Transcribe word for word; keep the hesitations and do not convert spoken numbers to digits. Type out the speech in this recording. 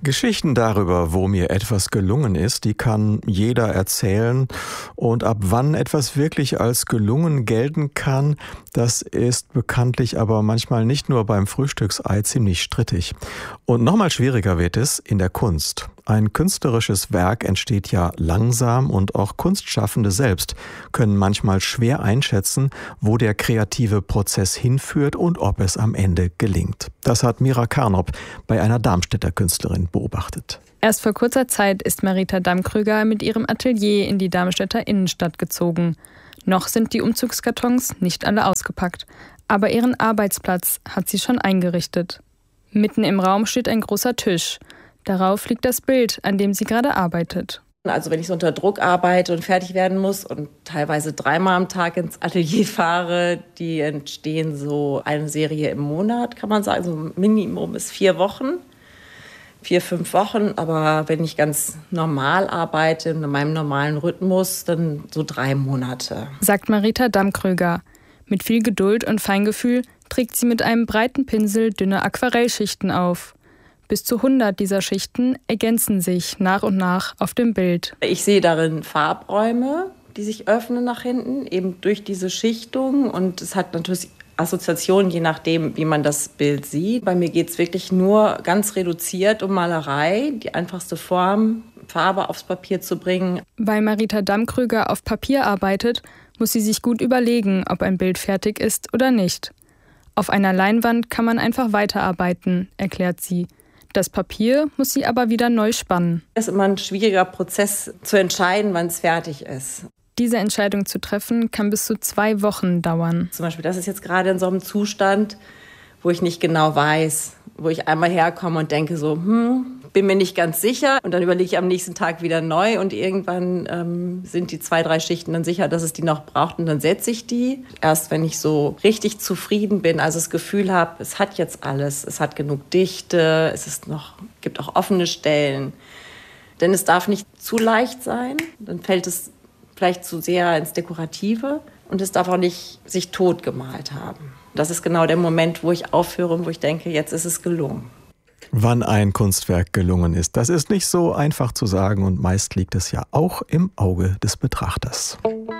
Geschichten darüber, wo mir etwas gelungen ist, die kann jeder erzählen. Und ab wann etwas wirklich als gelungen gelten kann, das ist bekanntlich aber manchmal nicht nur beim Frühstücksei ziemlich strittig. Und nochmal schwieriger wird es in der Kunst. Ein künstlerisches Werk entsteht ja langsam und auch Kunstschaffende selbst können manchmal schwer einschätzen, wo der kreative Prozess hinführt und ob es am Ende gelingt. Das hat Mira Karnop bei einer Darmstädter Künstlerin beobachtet. Erst vor kurzer Zeit ist Marita Dammkrüger mit ihrem Atelier in die Darmstädter Innenstadt gezogen. Noch sind die Umzugskartons nicht alle ausgepackt, aber ihren Arbeitsplatz hat sie schon eingerichtet. Mitten im Raum steht ein großer Tisch. Darauf liegt das Bild, an dem sie gerade arbeitet. Also wenn ich so unter Druck arbeite und fertig werden muss und teilweise dreimal am Tag ins Atelier fahre, die entstehen so eine Serie im Monat, kann man sagen. So Minimum ist vier Wochen, vier, fünf Wochen. Aber wenn ich ganz normal arbeite, in meinem normalen Rhythmus, dann so drei Monate. Sagt Marita Dammkrüger. Mit viel Geduld und Feingefühl trägt sie mit einem breiten Pinsel dünne Aquarellschichten auf. Bis zu hundert dieser Schichten ergänzen sich nach und nach auf dem Bild. Ich sehe darin Farbräume, die sich öffnen nach hinten, eben durch diese Schichtung. Und es hat natürlich Assoziationen, je nachdem, wie man das Bild sieht. Bei mir geht es wirklich nur ganz reduziert um Malerei, die einfachste Form, Farbe aufs Papier zu bringen. Weil Marita Dammkrüger auf Papier arbeitet, muss sie sich gut überlegen, ob ein Bild fertig ist oder nicht. Auf einer Leinwand kann man einfach weiterarbeiten, erklärt sie. Das Papier muss sie aber wieder neu spannen. Es ist immer ein schwieriger Prozess zu entscheiden, wann es fertig ist. Diese Entscheidung zu treffen, kann bis zu zwei Wochen dauern. Zum Beispiel, das ist jetzt gerade in so einem Zustand, wo ich nicht genau weiß, wo ich einmal herkomme und denke so, hm, bin mir nicht ganz sicher. Und dann überlege ich am nächsten Tag wieder neu und irgendwann ähm, sind die zwei, drei Schichten dann sicher, dass es die noch braucht und dann setze ich die. Erst wenn ich so richtig zufrieden bin, also das Gefühl habe, es hat jetzt alles, es hat genug Dichte, es ist noch, gibt auch offene Stellen. Denn es darf nicht zu leicht sein, dann fällt es vielleicht zu sehr ins Dekorative und es darf auch nicht sich totgemalt haben. Das ist genau der Moment, wo ich aufhöre und wo ich denke, jetzt ist es gelungen. Wann ein Kunstwerk gelungen ist, das ist nicht so einfach zu sagen und meist liegt es ja auch im Auge des Betrachters.